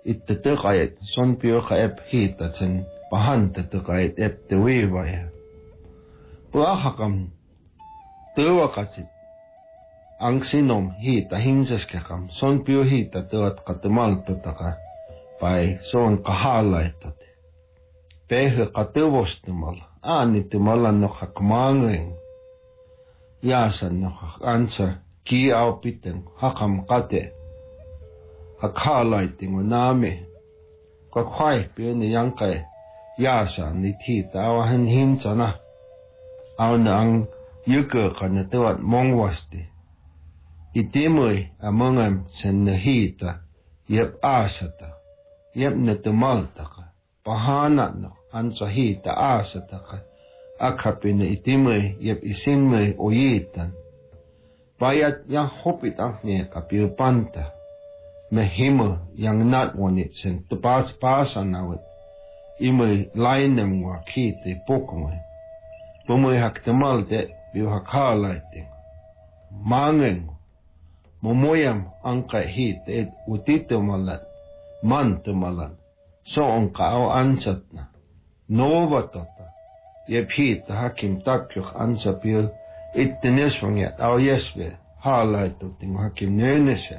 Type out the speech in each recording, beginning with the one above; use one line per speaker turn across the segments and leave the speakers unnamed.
ittaqayat son pio khaep hita sen pahan ittaqayat ettewaya puahakam tewakasit ang sinom hita hinsaskakam son pio hita tewat katamaltutaka pai son kahalaitat pehe katewostumala aanitumal no hakmangeng yasan no ansa ki aupiten hakam kate hakhalaiting name kakhai pione yangkai yasa ni thita awan hinsana awnang yuke kana tewat mongwasti itimoi amongam sen hita yep asata yep netumaltaka pahana no ansa hita asataka akapine itimoi yep isinmoi oyitan bayat yang hopit ahne kapiu panta mehimo yang nat wanit sen tepas pasanawat imoi lainem wa kite pokmoy pumoi hak temalte biu hakhalaite mangeng momoyam angkai hit et utitumalat mantumalat so onka au ansatna novatota yep hit hakim takyuk ansapiu ittenesvanget au yesve halaitutin hakim nenese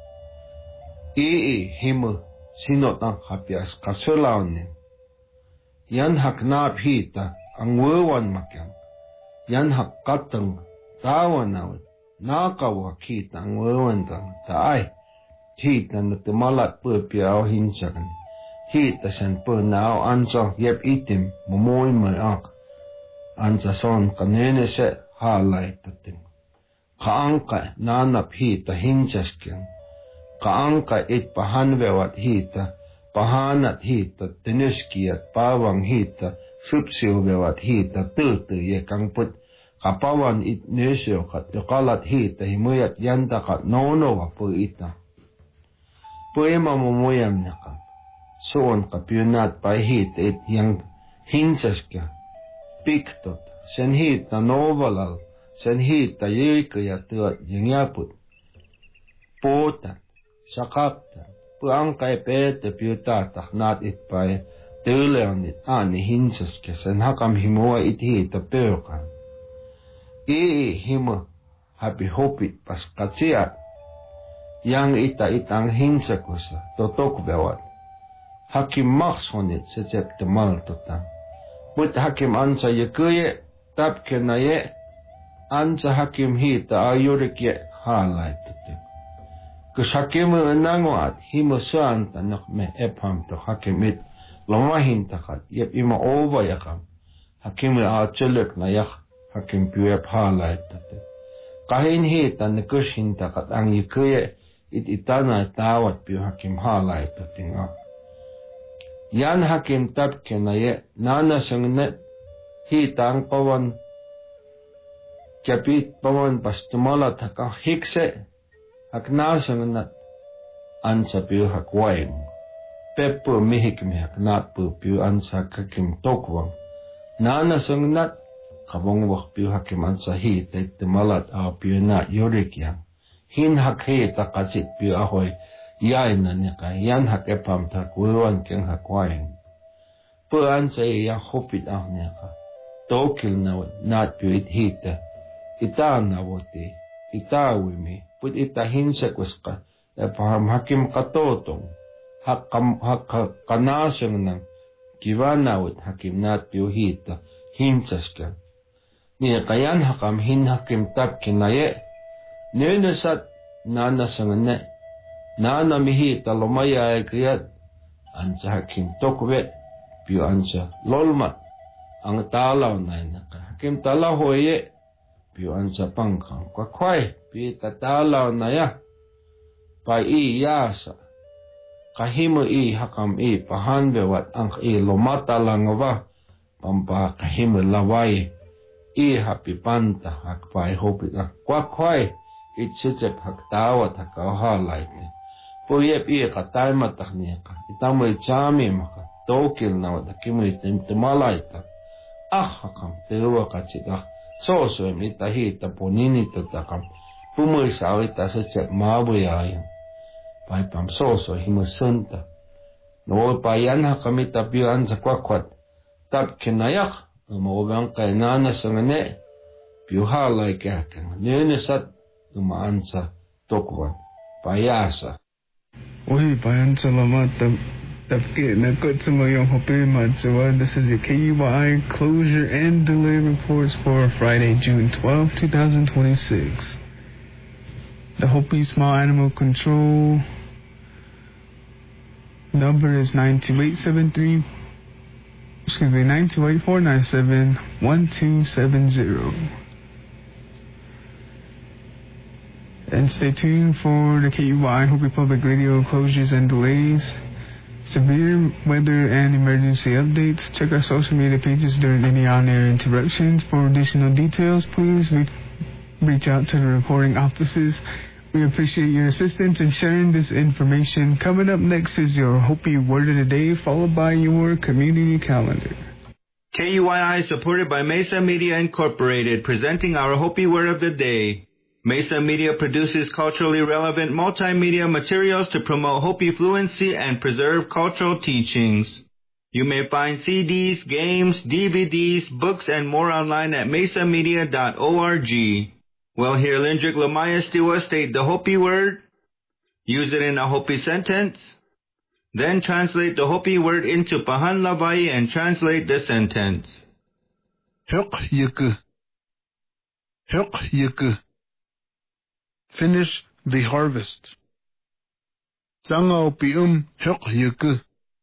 himu sinotang hapias kasulaunin yan hak naap hita ang wewan makyang yan hak katang tawanawat nakawa kita ang wewan tang taay hita na tumalat pupiaw hinsakan hita san po naaw ansa yep itim mumoy may ak ansa son kanene se halay tatin kaangka nanap hita hinsaskyan kaangka it pahanwewat hita pahanat hita tinuskiyat pawang hita supsiwewat hita tutu ye kangput kapawan it nesyo kat yukalat hita himuyat yanta kat nonowa po ita po ima mumuyam naka soon kapyunat pa hita it yang hinsaskya piktot sen hita novalal sen hita yikaya tuat yung yaput potat sakaptan puang kay pete piutatak nat itpay tuleonit ani hinsaske sen hakam himua ithita peukan himo happy hopit pas katsiat yang itang hinsakusa totok bewat hakim maksonit secep temal tutang but hakim ansa yekuye tapkenaye ansa hakim hita ayurikye halay tutu Kusakimu nanguat himo suanta nak me epham to hakimit lomahin takat yep ima over yakam hakimu acelek na yak hakim piep halay tate kahin hita nekushin takat ang yikuye itana tawat piu hakim halay tate nga yan hakim tapke na ye nana sangnet hita ang pawan kapit pawan pastumala taka hikse haknasang nat ansa piu hakwaing peppo mihik mi haknat piu ansa kakim tokwang nana sang nat kabong wak piu hakim ansa hit et malat a piu na yurikyang hin hakhe takatsit piu ahoy yay na nika yan hak epam takuluan keng hakwaing po ansa iya hopit ah nika tokil na nat piu it hita ita na wote itawi mi put itahinsa kuska paham hakim katotong kanasang ng kiwanawit hakim nat piuhita hinsaska niya kayan hakam hin hakim tap kinaye nenasat nanasang ne nana mihita lumaya kayat ansa hakim tokwe piu ansa lolmat ang talaw na naka hakim talaw hoye piu ansa pangkang kwakway piu tatalaw na ya pa yasa kahimo hakam pahanbewat ang lomata langwa pampa kahimo laway happy panta hakpay hopit kwakway itsitsep haktawat hakahalay puyep kataymat takniya itamoy chami maka tokil na wad hakimo itimtimalayta hakam tewa kachita soso mitahita ponini tatakam pumoy sa awita sa chep mabuyayan pai pam soso himusanta No payan ha kami tapian sa kwakwat. Tap kinayak. Mawabang kainana sa ngane. Piuhalay kaya kang ninisat umaan sa tokwan. Payasa.
Uy, payan salamat. Tapke nakot sa mayong hopi matsuwa. This is your KUI closure and delay reports for Friday, June 12, 2026. The Hopi Small Animal Control number is 928-497-1270. And stay tuned for the KUI Hopi Public Radio closures and delays, severe weather and emergency updates. Check our social media pages during any on-air interruptions. For additional details, please reach out to the reporting offices. We appreciate your assistance in sharing this information. Coming up next is your Hopi Word of the Day, followed by your community calendar.
KUII is supported by Mesa Media Incorporated, presenting our Hopi Word of the Day. Mesa Media produces culturally relevant multimedia materials to promote Hopi fluency and preserve cultural teachings. You may find CDs, games, DVDs, books, and more online at mesamedia.org. We'll hear Lindrick Lamaya Stiwa state the Hopi word, use it in a Hopi sentence, then translate the Hopi word into Pahan Lavai and translate the sentence.
Huk yuku. Finish the harvest. Zangao pium huk yuku.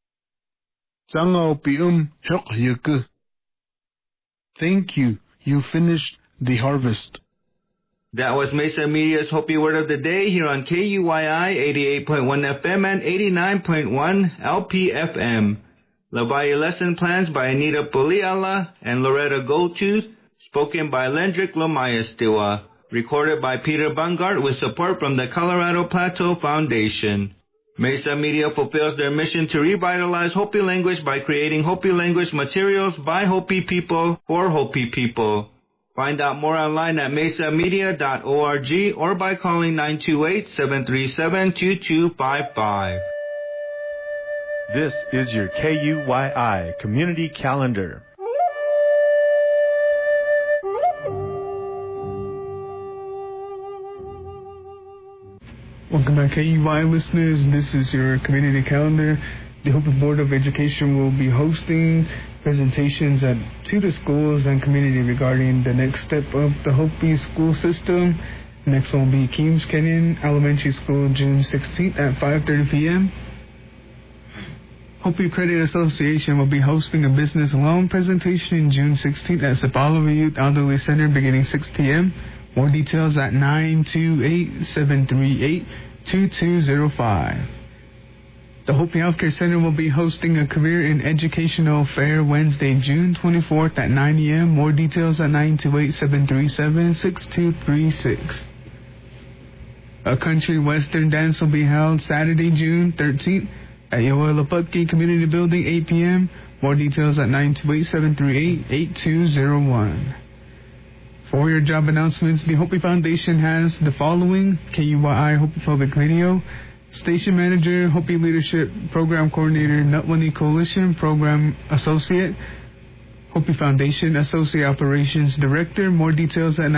Thank you. You finished the harvest.
That was Mesa Media's Hopi Word of the Day here on KUII 88.1 FM and 89.1 LPFM. Lavai lesson plans by Anita Puliala and Loretta Goldtooth, spoken by Lendrick Lamaya Stiwa, recorded by Peter Bungart with support from the Colorado Plateau Foundation. Mesa Media fulfills their mission to revitalize Hopi language by creating Hopi language materials by Hopi people for Hopi people. Find out more online at mesamedia.org or by calling 928-737-2255.
This is your KUII Community Calendar.
Welcome back, KUI listeners. This is your community calendar. The Hopi Board of Education will be hosting presentations to the schools and community regarding the next step of the Hopi school system. Next one will be Keams Canyon Elementary School, June 16th at 5:30 p.m. Hopi Credit Association will be hosting a business loan presentation June 16th at Sapalo Youth Elderly Center beginning 6 p.m. More details at 928-738-2205. The Hopi Healthcare Center will be hosting a career and educational fair Wednesday, June 24th at 9 a.m. More details at 928-737-6236. A country western dance will be held Saturday, June 13th at Yoel Laputki Community Building, 8 p.m. More details at 928-738-8201. For your job announcements, the Hopi Foundation has the following: KUII Hopi Public Radio, Station Manager, Hopi Leadership Program Coordinator, Nutwani Coalition Program Associate, Hopi Foundation Associate Operations Director. More details at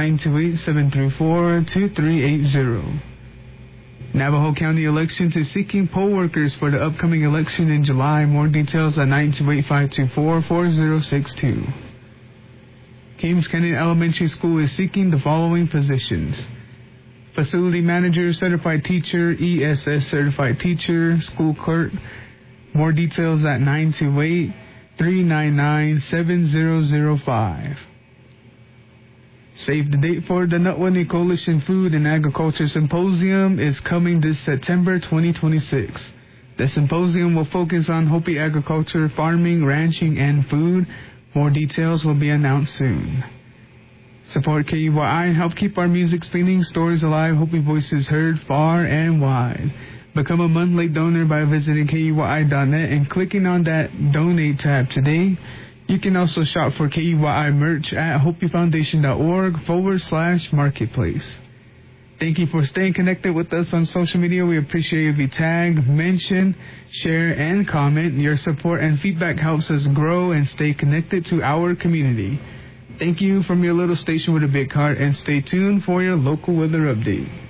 928-734-2380. Navajo County Elections is seeking poll workers for the upcoming election in July. More details at 928-524-4062. Keams Canyon Elementary School is seeking the following positions: Facility Manager, Certified Teacher, ESS Certified Teacher, School Clerk. More details at 928-399-7005. Save the date for the Nutwani Coalition Food and Agriculture Symposium is coming this September 2026. The symposium will focus on Hopi agriculture, farming, ranching, and food. More details will be announced soon. Support KUII and help keep our music spinning, stories alive, Hopi voices heard far and wide. Become a monthly donor by visiting KUII.net and clicking on that donate tab today. You can also shop for KUII merch at hopifoundation.org/marketplace. Thank you for staying connected with us on social media. We appreciate if you tag, mention, share, and comment. Your support and feedback helps us grow and stay connected to our community. Thank you from your little station with a big heart, and stay tuned for your local weather update.